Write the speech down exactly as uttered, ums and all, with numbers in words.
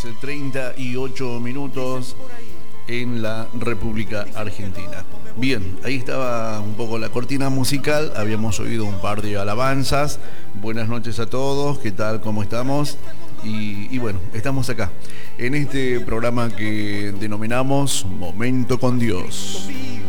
treinta y ocho minutos en la República Argentina. Bien, ahí estaba un poco la cortina musical, habíamos oído un par de alabanzas. Buenas noches a todos, ¿qué tal? ¿Cómo estamos? Y, y bueno, estamos acá, en este programa que denominamos Momento con Dios.